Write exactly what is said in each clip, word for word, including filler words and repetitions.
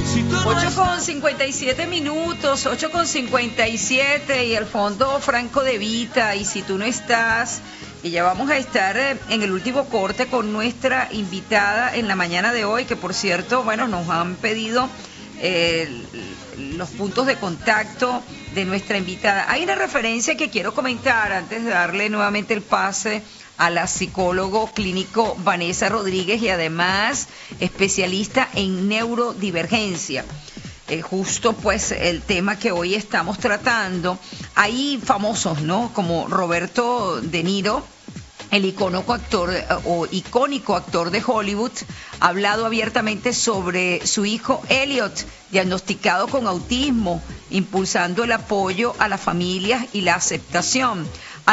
ocho con cincuenta y siete minutos, ocho con cincuenta y siete y al fondo Franco De Vita, y si tú no estás, y ya vamos a estar en el último corte con nuestra invitada en la mañana de hoy, que por cierto, bueno, nos han pedido eh, los puntos de contacto de nuestra invitada. Hay una referencia que quiero comentar antes de darle nuevamente el pase a la psicólogo clínico Vanessa Rodríguez y además especialista en neurodivergencia. Eh, justo pues el tema que hoy estamos tratando. Hay famosos, ¿no? Como Roberto De Niro, el icónico actor eh, o icónico actor de Hollywood, ha hablado abiertamente sobre su hijo Elliot, diagnosticado con autismo, impulsando el apoyo a las familias y la aceptación.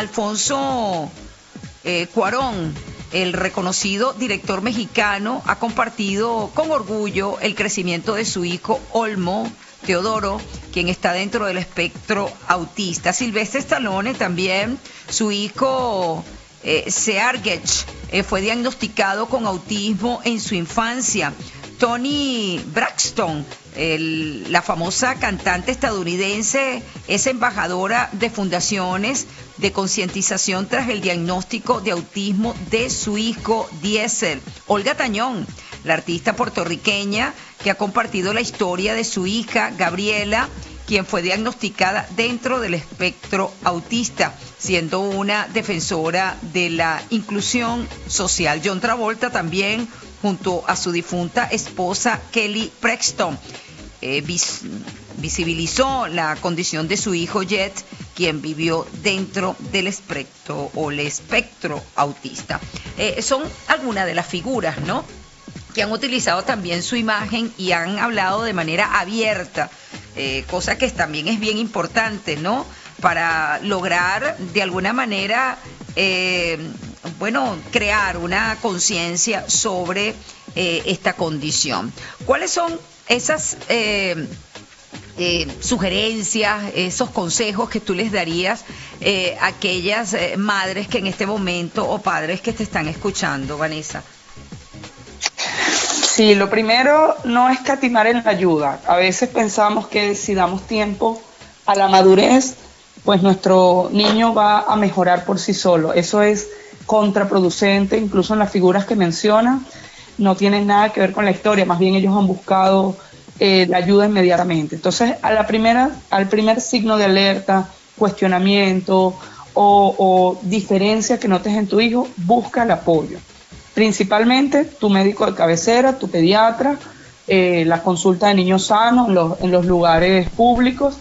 Alfonso Eh, Cuarón, el reconocido director mexicano, ha compartido con orgullo el crecimiento de su hijo Olmo Teodoro, quien está dentro del espectro autista. Sylvester Stallone también, su hijo eh, Sergej, eh, fue diagnosticado con autismo en su infancia. Toni Braxton, el, la famosa cantante estadounidense, es embajadora de fundaciones de concientización tras el diagnóstico de autismo de su hijo Diesel. Olga Tañón, la artista puertorriqueña que ha compartido la historia de su hija Gabriela, quien fue diagnosticada dentro del espectro autista, siendo una defensora de la inclusión social. John Travolta también, junto a su difunta esposa Kelly Preston, eh, vis visibilizó la condición de su hijo Jet, quien vivió dentro del espectro o el espectro autista. Eh, son algunas de las figuras, ¿no?, que han utilizado también su imagen y han hablado de manera abierta, eh, cosa que también es bien importante, ¿no?, para lograr de alguna manera, eh, bueno, crear una conciencia sobre eh, esta condición. ¿Cuáles son esas eh, eh, sugerencias, esos consejos que tú les darías eh, a aquellas eh, madres que en este momento o padres que te están escuchando, Vanessa? Sí, lo primero, no escatimar en la ayuda. A veces pensamos que si damos tiempo a la madurez, pues nuestro niño va a mejorar por sí solo. Eso es contraproducente, incluso en las figuras que menciona, no tienen nada que ver con la historia, más bien ellos han buscado eh, la ayuda inmediatamente. Entonces, a la primera, al primer signo de alerta, cuestionamiento o, o diferencia que notes en tu hijo, busca el apoyo. Principalmente tu médico de cabecera, tu pediatra, eh, la consulta de niños sanos en los, en los lugares públicos.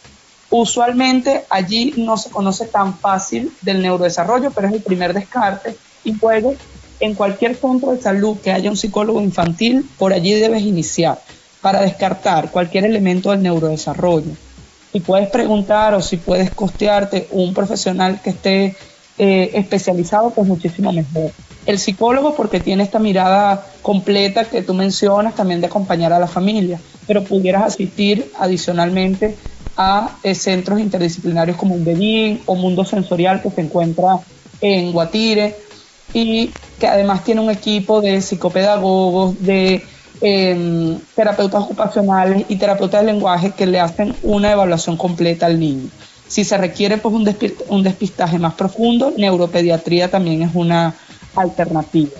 Usualmente allí no se conoce tan fácil del neurodesarrollo, pero es el primer descarte, y luego en cualquier centro de salud que haya un psicólogo infantil, por allí debes iniciar para descartar cualquier elemento del neurodesarrollo. Si puedes preguntar o si puedes costearte un profesional que esté eh, especializado, pues muchísimo mejor. El psicólogo, porque tiene esta mirada completa que tú mencionas, también de acompañar a la familia, pero pudieras asistir adicionalmente a eh, centros interdisciplinarios como Unbedin o Mundo Sensorial, que se encuentra en Guatire, y que además tiene un equipo de psicopedagogos, de eh, terapeutas ocupacionales y terapeutas de lenguaje que le hacen una evaluación completa al niño. Si se requiere pues un, despi- un despistaje más profundo, neuropediatría también es una alternativa.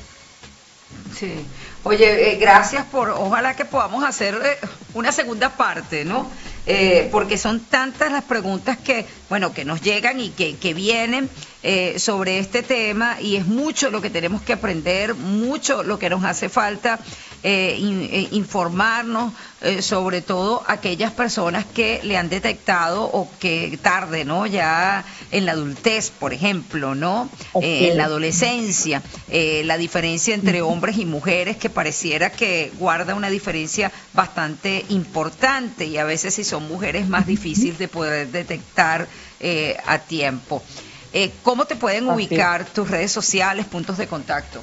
Sí. Oye, eh, gracias por, ojalá que podamos hacer eh, una segunda parte, ¿no? Eh, porque son tantas las preguntas que, bueno, que nos llegan y que, que vienen eh, sobre este tema, y es mucho lo que tenemos que aprender, mucho lo que nos hace falta eh, in, eh, informarnos, eh, sobre todo aquellas personas que le han detectado o que tarde, ¿no? Ya en la adultez, por ejemplo, ¿no? Okay. Eh, en la adolescencia, eh, la diferencia entre hombres y mujeres, que pareciera que guarda una diferencia bastante importante, y a veces si son mujeres más difíciles de poder detectar eh, a tiempo. Eh, ¿Cómo te pueden ubicar tus redes sociales, puntos de contacto?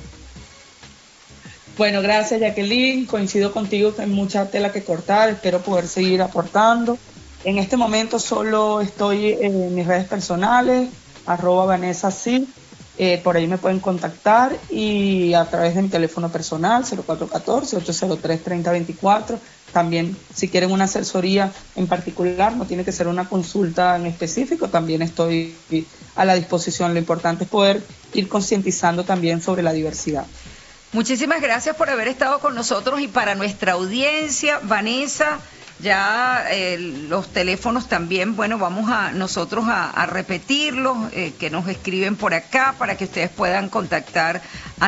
Bueno, gracias, Jacqueline. Coincido contigo que hay mucha tela que cortar. Espero poder seguir aportando. En este momento solo estoy en mis redes personales, arroba Vanessa sí. Eh, por ahí me pueden contactar, y a través de mi teléfono personal, cero cuatro uno cuatro, ocho cero tres, tres cero dos cuatro. también si quieren una asesoría en particular, no tiene que ser una consulta en específico, también estoy a la disposición. Lo importante es poder ir concientizando también sobre la diversidad. Muchísimas gracias por haber estado con nosotros y para nuestra audiencia, Vanessa, ya eh, los teléfonos también, bueno, vamos a nosotros a, a repetirlos, eh, que nos escriben por acá para que ustedes puedan contactar a